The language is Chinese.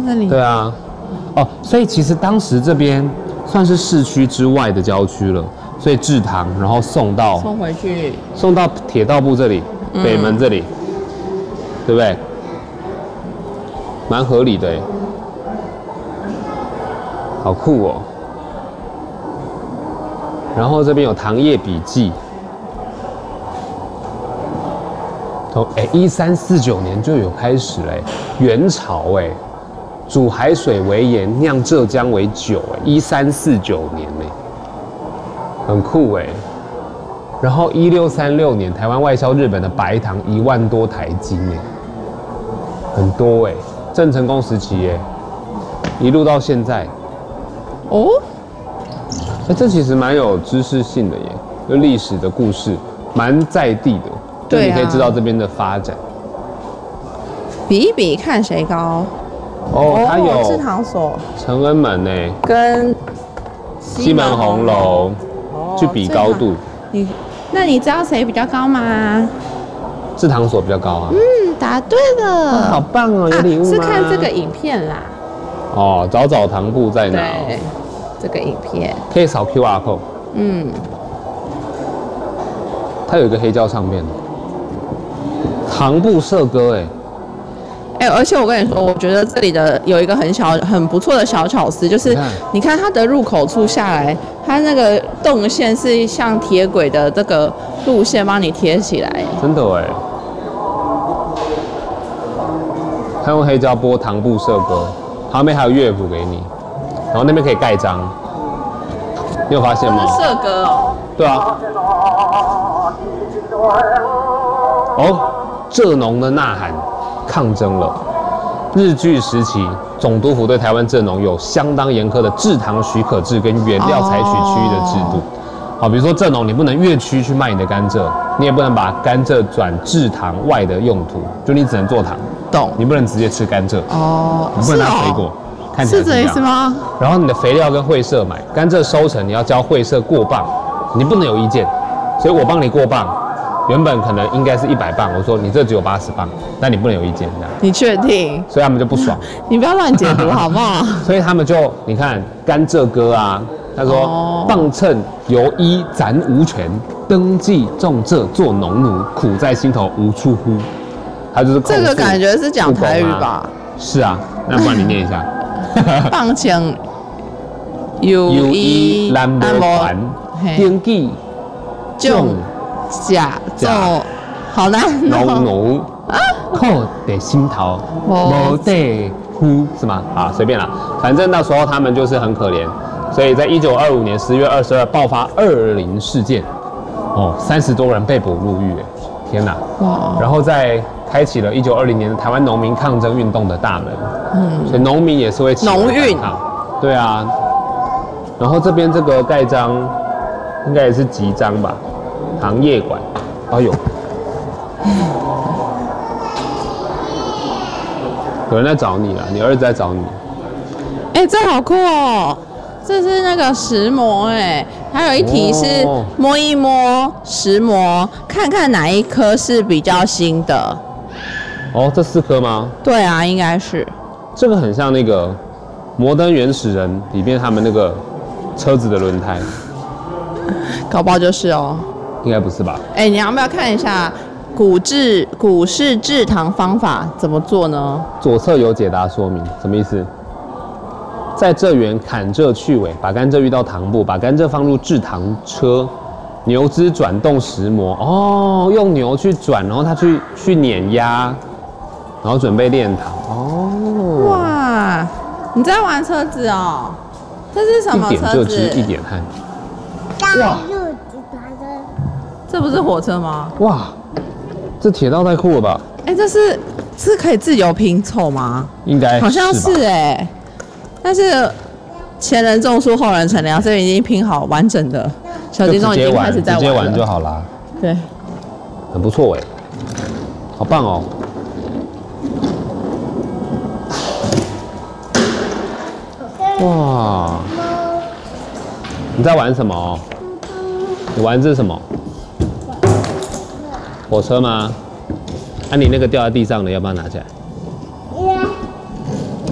那里。 对啊，哦，所以其实当时这边算是市区之外的郊区了，所以制糖，然后送回去， 送到铁道部这里，北门这里，对不对？蛮合理的哎，好酷哦。然后这边有糖业笔记，从1349年就有开始嘞，元朝哎，煮海水为盐，酿浙江为酒哎，1349年哎，很酷哎。然后1636年，台湾外销日本的白糖1万多台斤哎，很多哎，郑成功时期哎，一路到现在。 哦。 这其实蛮有知识性的耶，就历史的故事，蛮在地的，就你可以知道这边的发展。 比一比看谁高。 哦，它有制糖所、 承恩门呢， 跟西门红楼，去比高度。 那你知道谁比较高吗？ 制糖所比较高啊。 答对了。 好棒哦，有礼物吗？ 是看这个影片啦。 哦，找糖部在哪？ 对。这个影片可以扫 QR code。它有一个黑胶唱片，糖部社歌而且我跟你说，我觉得这里的有一个很不错的小巧思，就是你看它的入口处下来，它那个动线是像铁轨的这个路线帮你贴起来。 真的他用黑胶播糖部社歌，旁边还有乐谱给你。然后那边可以盖章，你有发现吗？ 是社歌哦。 对啊。蔗农的呐喊抗争了。日据时期，总督府对台湾蔗农有相当严苛的制糖许可制跟原料采取区域的制度。好，比如说蔗农，你不能越区去卖你的甘蔗，你也不能把甘蔗转制糖外的用途，就你只能做糖。 懂。 你不能直接吃甘蔗。你不能拿水果。 是这意思吗？ 然后你的肥料跟会社买，甘蔗收成你要交会社过磅，你不能有意见，所以我帮你过磅，原本可能应该是100磅，我说你这只有80磅，但你不能有意见这样。 你确定？ 所以他们就不爽。 你不要乱解读好不好？ 所以他们就你看甘蔗歌啊，他说磅秤由一咱无权，登记种蔗做农奴，苦在心头无处呼。他就是这个感觉是讲台语吧？ 是啊，那不然你念一下。 磅秤有一咱无权，登记种做好难农奴，苦在心头无地呼，是吗？啊，随便啦，反正那时候他们就是很可怜，所以在1925年10月22爆发20事件，30多人被捕入狱，天哪！哇！然后再开启了1920年台湾农民抗争运动的大门，所以农民也是会起来反抗，对啊。然后这边这个盖章应该也是集章吧，糖业馆，哎呦，有人在找你了，你儿子在找你。 这好酷哦！这是那个石磨还有一题是摸一摸石磨，看看哪一颗是比较新的。 这4颗吗？ 对啊，应该是。 这个很像那个《摩登原始人》里面他们那个车子的轮胎， 搞不好就是哦。 应该不是吧？ 你要不要看一下古式制糖方法怎么做呢？ 左侧有解答说明，什么意思？在蔗园砍蔗去尾，把甘蔗运到糖部，把甘蔗放入制糖车，牛只转动石磨，用牛去转，然后它去碾压，然后准备炼糖。 哇，你在玩车子哦？这是什么车子？一点就知一点汗。哇， 这不是火车吗？ 哇，这铁道太酷了吧！ 这是可以自由拼凑吗？ 应该好像是但是前人种树，后人乘凉，这边已经拼好完整的，小金钟已经开始在玩了。直接玩就好啦。 对， 很不错好棒哦！哇，你在玩什么？你玩这是什么？火车吗？你那个掉在地上的，要不要拿起来？